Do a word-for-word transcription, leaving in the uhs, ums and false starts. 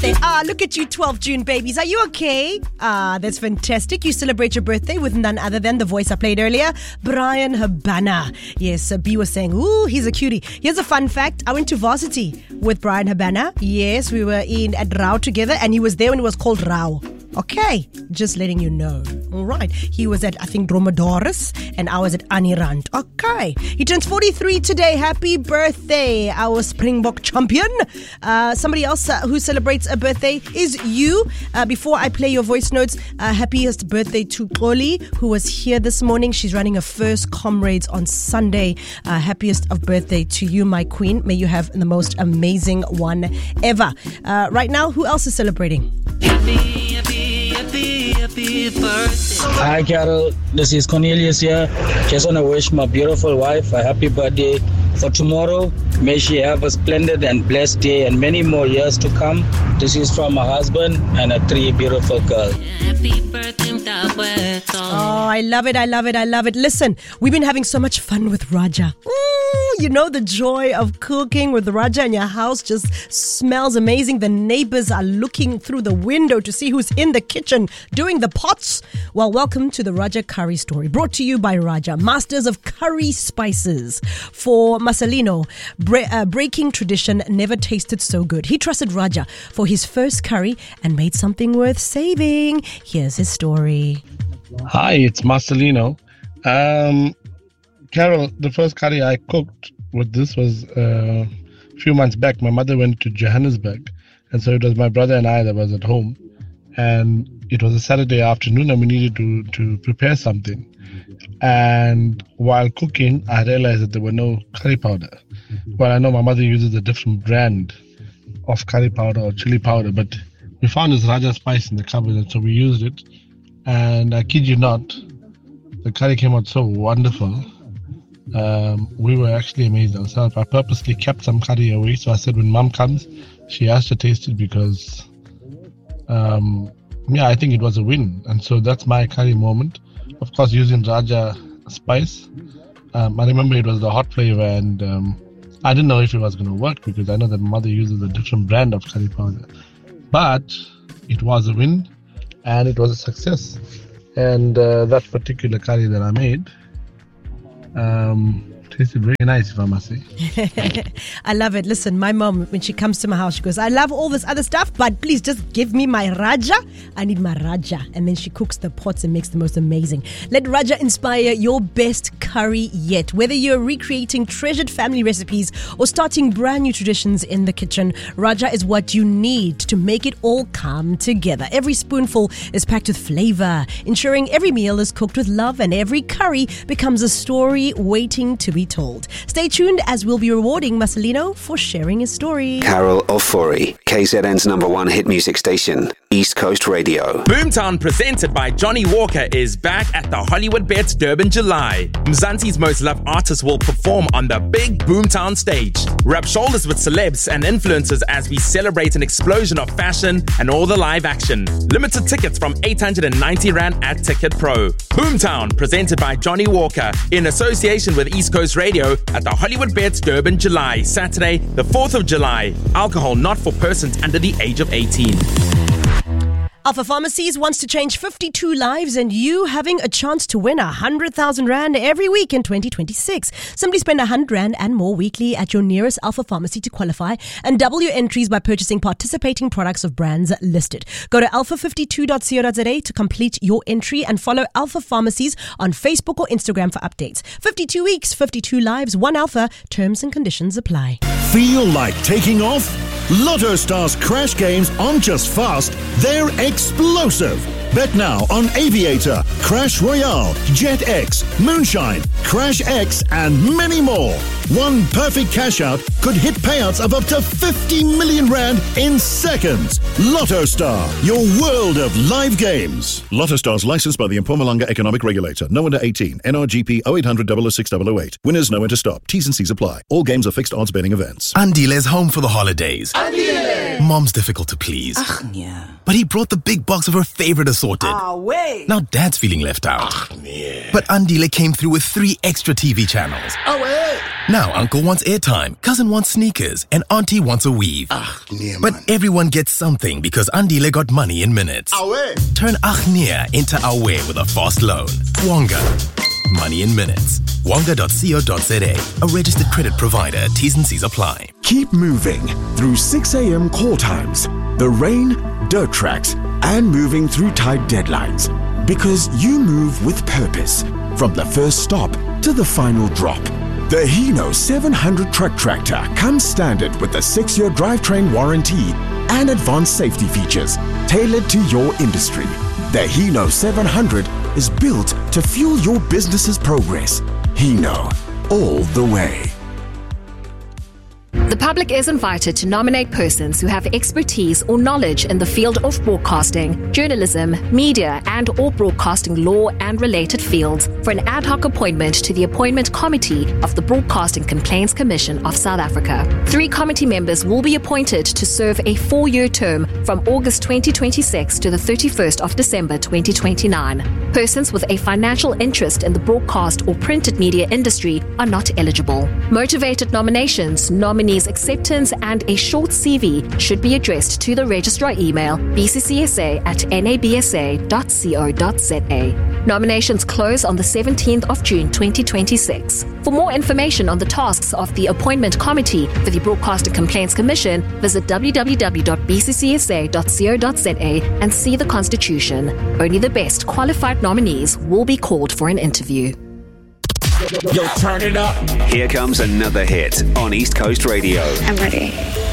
birthday. Ah, look at you, twelve June babies. Are you okay? Ah, that's fantastic. You celebrate your birthday with none other than the voice I played earlier, Bryan Habana. Yes, uh, B was saying, ooh, he's a cutie. Here's a fun fact. I went to varsity with Bryan Habana. Yes, we were in at Rao together, and he was there when it was called Rao. Okay, just letting you know. All right. He was at, I think, Dromedaris, and I was at Anirand. Okay. He turns forty-three today. Happy birthday, our Springbok champion. Uh, somebody else uh, who celebrates a birthday is you. Uh, before I play your voice notes, uh, happiest birthday to Xoli, who was here this morning. She's running her first Comrades on Sunday. Uh, happiest of birthday to you, my queen. May you have the most amazing one ever. Uh, right now, who else is celebrating? Happy, happy, happy, happy birthday. Hi, Carol. This is Cornelius here. Just want to wish my beautiful wife a happy birthday for tomorrow. May she have a splendid and blessed day and many more years to come. This is from my husband and a three beautiful girls. Happy birthday, oh, I love it. I love it. I love it. Listen, we've been having so much fun with Raja. Ooh, you know, the joy of cooking with Raja in your house just smells amazing. The neighbors are looking through the window to see who's in the kitchen doing the pots. Well, welcome to the Raja Curry Story, brought to you by Raja, masters of curry spices. For Marcelino, bre- uh, breaking tradition never tasted so good. He trusted Raja for his first curry and made something worth saving. Here's his story. Hi, it's Marcelino. Um, Carol, the first curry I cooked with this was uh, a few months back. My mother went to Johannesburg, and so it was my brother and I that was at home. And it was a Saturday afternoon, and we needed to, to prepare something. And while cooking, I realized that there were no curry powder. Well, I know my mother uses a different brand of curry powder or chili powder, but we found this Raja spice in the cupboard, and so we used it. And I kid you not, the curry came out so wonderful. Um, we were actually amazed ourselves. I purposely kept some curry away, so I said when mom comes, she has to taste it because, um, yeah, I think it was a win. And so that's my curry moment. Of course, using Raja spice. Um, I remember it was the hot flavor, and um, I didn't know if it was going to work because I know that my mother uses a different brand of curry powder. But it was a win. And it was a success. And uh, that particular curry that I made um, tasted very nice, if I must say. I love it. Listen, my mom, when she comes to my house, she goes, I love all this other stuff, but please just give me my Raja. I need my Raja. And then she cooks the pots and makes the most amazing. Let Raja inspire your best curry yet. Whether you're recreating treasured family recipes or starting brand new traditions in the kitchen, Raja is what you need to make it all come together. Every spoonful is packed with flavor, ensuring every meal is cooked with love and every curry becomes a story waiting to be told. Stay tuned as we'll be rewarding Marcelino for sharing his story. Carol Ofori, K Z N's number one hit music station, East Coast Radio. Boomtown, presented by Johnny Walker, is back at the Hollywood Bets Durban July. Mzansi's most loved artists will perform on the big Boomtown stage. Rub shoulders with celebs and influencers as we celebrate an explosion of fashion and all the live action. Limited tickets from eight hundred ninety rand at Ticket Pro. Boomtown, presented by Johnny Walker, in association with East Coast Radio at the Hollywood Bets Durban July, Saturday, the fourth of July. Alcohol not for persons under the age of eighteen. Alpha Pharmacies wants to change fifty-two lives, and you having a chance to win one hundred thousand rand every week in twenty twenty-six. Simply spend one hundred rand and more weekly at your nearest Alpha Pharmacy to qualify, and double your entries by purchasing participating products of brands listed. Go to alpha fifty-two dot co dot za to complete your entry and follow Alpha Pharmacies on Facebook or Instagram for updates. fifty-two weeks, fifty-two lives, one Alpha. Terms and conditions apply. Feel like taking off? Lotto Stars Crash Games aren't just fast, they're explosive. Bet now on Aviator, Crash Royale, Jet X, Moonshine, Crash X, and many more. One perfect cash out could hit payouts of up to fifty million rand in seconds. Lotto Star, your world of live games. Lotto Stars licensed by the Mpumalanga Economic Regulator. No under eighteen. N R G P oh eight hundred, oh oh six, oh oh eight. Winners know when to stop. T's and C's apply. All games are fixed odds betting events. Andile's home for the holidays. Andile! Mom's difficult to please. Ach, yeah. But he brought the big box of her favorite assorted. Ah, wait. Now Dad's feeling left out. Ach, yeah. But Andile came through with three extra T V channels. Oh, wait. Now uncle wants airtime, cousin wants sneakers, and auntie wants a weave. Ach, nee, But man. everyone gets something because Andile got money in minutes. Awe. Turn Achnia into Awe with a fast loan. Wonga. Money in minutes. Wonga dot co dot za. A registered credit provider. T's and C's apply. Keep moving through six a.m. call times, the rain, dirt tracks, and moving through tight deadlines. Because you move with purpose. From the first stop to the final drop. The Hino seven hundred truck tractor comes standard with a six-year drivetrain warranty and advanced safety features tailored to your industry. The Hino seven hundred is built to fuel your business's progress. Hino, all the way. The public is invited to nominate persons who have expertise or knowledge in the field of broadcasting, journalism, media, and or broadcasting law and related fields for an ad hoc appointment to the Appointment Committee of the Broadcasting Complaints Commission of South Africa. Three committee members will be appointed to serve a four-year term from August twenty twenty-six to the thirty-first of December twenty twenty-nine. Persons with a financial interest in the broadcast or printed media industry are not eligible. Motivated nominations, nominees acceptance, and a short C V should be addressed to the registrar email b c c s a at n a b s a dot co dot za. Nominations close on the seventeenth of June twenty twenty-six. For more information on the tasks of the Appointment Committee for the Broadcasting Complaints Commission, visit w w w dot b c c s a dot co dot za and see the Constitution. Only the best qualified nominees will be called for an interview. Yo, turn it up. Here comes another hit on East Coast Radio. I'm ready.